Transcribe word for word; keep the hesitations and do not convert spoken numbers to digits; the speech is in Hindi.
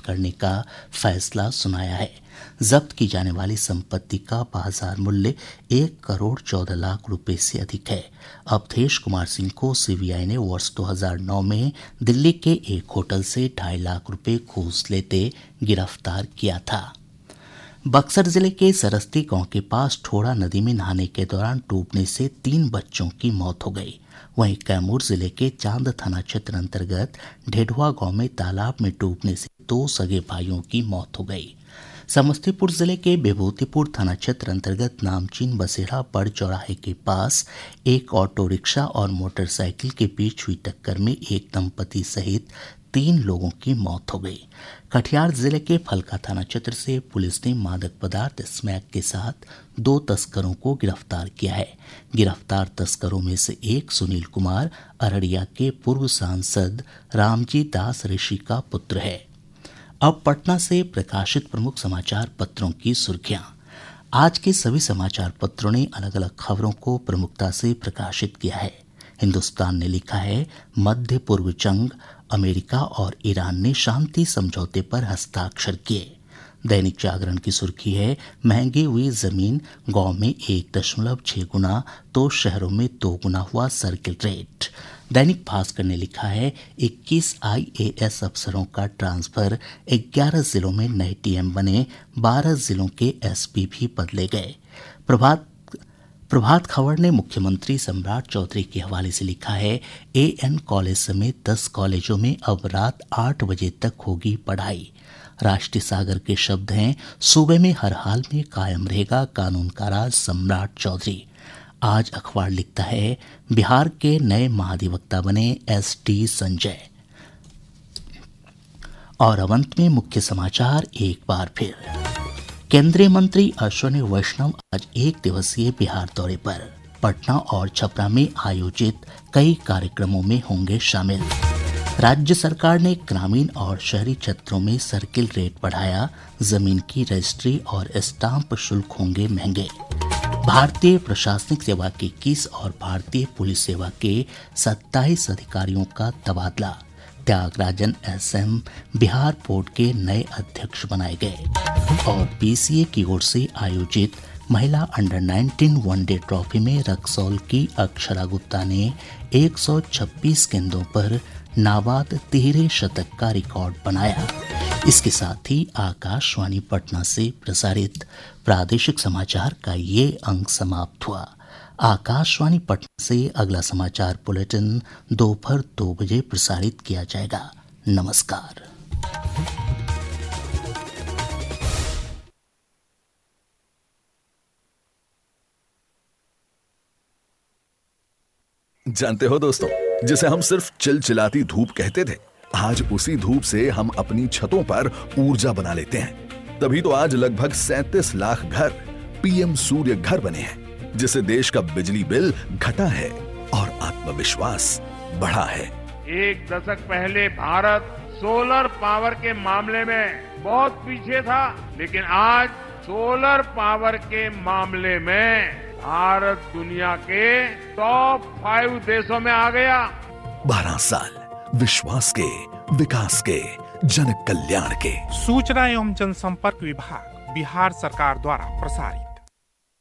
करने का फैसला सुनाया है। जब्त की जाने वाली संपत्ति का बाजार मूल्य एक करोड़ चौदह लाख रुपए से अधिक है। अवधेश कुमार सिंह को सीबीआई ने वर्ष दो हज़ार नौ में दिल्ली के एक होटल से ढाई लाख रुपए घूस लेते गिरफ्तार किया था। बक्सर जिले के सरस्ती गांव के पास ठोड़ा नदी में नहाने के दौरान डूबने से तीन बच्चों की मौत हो गई। वहीं कैमूर जिले के चांद थाना क्षेत्र अंतर्गत ढेढुआ गांव में तालाब में डूबने से दो सगे भाइयों की मौत हो गई। समस्तीपुर जिले के विभूतिपुर थाना क्षेत्र अंतर्गत नामचीन बसेरा बड़ चौराहे के पास एक ऑटो रिक्शा और मोटरसाइकिल के बीच हुई टक्कर में एक दंपति सहित तीन लोगों की मौत हो गई। कटिहार जिले के फलका थाना क्षेत्र से पुलिस ने मादक पदार्थ स्मैक के साथ दो तस्करों को गिरफ्तार किया है। गिरफ्तार तस्करों में से एक सुनील कुमार अररिया के पूर्व सांसद रामजी दास ऋषि का पुत्र है। अब पटना से प्रकाशित प्रमुख समाचार पत्रों की सुर्खियां। आज के सभी समाचार पत्रों ने अलग अलग खबरों को प्रमुखता से प्रकाशित किया है। हिंदुस्तान ने लिखा है मध्य पूर्व जंग, अमेरिका और ईरान ने शांति समझौते पर हस्ताक्षर किए। दैनिक जागरण की सुर्खी है महंगी हुई जमीन, गांव में एक दशमलव छह गुना तो शहरों में दो गुना हुआ सर्किल रेट। दैनिक भास्कर ने लिखा है इक्कीस आईएएस अफसरों का ट्रांसफर, ग्यारह जिलों में नए टीएम बने, बारह जिलों के एसपी भी बदले गए। प्रभात प्रभात खबर ने मुख्यमंत्री सम्राट चौधरी के हवाले से लिखा है एएन कॉलेज समेत दस कॉलेजों में अब रात आठ बजे तक होगी पढ़ाई। राष्ट्रीय सागर के शब्द हैं सूबे में हर हाल में कायम रहेगा कानून का राज, सम्राट चौधरी। आज अखबार लिखता है बिहार के नए महाधिवक्ता बने एस टी संजय। और अब अंत में मुख्य समाचार एक बार फिर। केंद्रीय मंत्री अश्विनी वैष्णव आज एक दिवसीय बिहार दौरे पर पटना और छपरा में आयोजित कई कार्यक्रमों में होंगे शामिल। राज्य सरकार ने ग्रामीण और शहरी क्षेत्रों में सर्किल रेट बढ़ाया, जमीन की रजिस्ट्री और स्टाम्प शुल्क होंगे महंगे। भारतीय प्रशासनिक सेवा के इक्कीस और भारतीय पुलिस सेवा के सत्ताईस अधिकारियों का तबादला। त्यागराजन एसएम बिहार बोर्ड के नए अध्यक्ष बनाए गए। और बीसीए की ओर से आयोजित महिला अंडर नाइनटीन वनडे ट्रॉफी में रक्सौल की अक्षरा गुप्ता ने एक सौ छब्बीस गेंदों पर नाबाद तिहरे शतक का रिकॉर्ड बनाया। इसके साथ ही आकाशवाणी पटना से प्रसारित प्रादेशिक समाचार का ये अंक समाप्त हुआ। आकाशवाणी पटना से अगला समाचार बुलेटिन दोपहर दो बजे प्रसारित किया जाएगा। नमस्कार। जानते हो दोस्तों, जिसे हम सिर्फ चिलचिलाती धूप कहते थे, आज उसी धूप से हम अपनी छतों पर ऊर्जा बना लेते हैं। तभी तो आज लगभग सैंतीस लाख घर पीएम सूर्य घर बने हैं, जिससे देश का बिजली बिल घटा है और आत्मविश्वास बढ़ा है। एक दशक पहले भारत सोलर पावर के मामले में बहुत पीछे था, लेकिन आज सोलर पावर के मामले में भारत दुनिया के टॉप फाइव देशों में आ गया। बारह साल विश्वास के, विकास के, जन कल्याण के। सूचना एवं जनसंपर्क विभाग बिहार सरकार द्वारा प्रसारित।